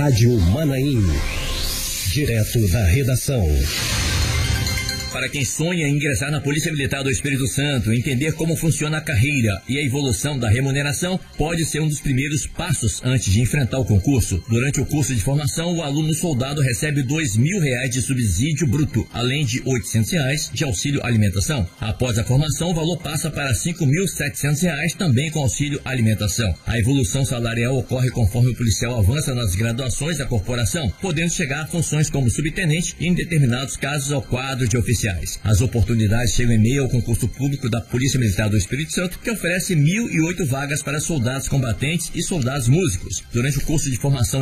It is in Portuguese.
Rádio Manaim. Direto da redação. Para quem sonha em ingressar na Polícia Militar do Espírito Santo, entender como funciona a carreira e a evolução da remuneração pode ser um dos primeiros passos antes de enfrentar o concurso. Durante o curso de formação, o aluno soldado recebe R$2.000 de subsídio bruto, além de R$800 de auxílio alimentação. Após a formação, o valor passa para R$5.700, também com auxílio alimentação. A evolução salarial ocorre conforme o policial avança nas graduações da corporação, podendo chegar a funções como subtenente e, em determinados casos, ao quadro de oficiais. As oportunidades chegam em meio ao concurso público da Polícia Militar do Espírito Santo, que oferece 1.008 vagas para soldados combatentes e soldados músicos. Durante o curso de formação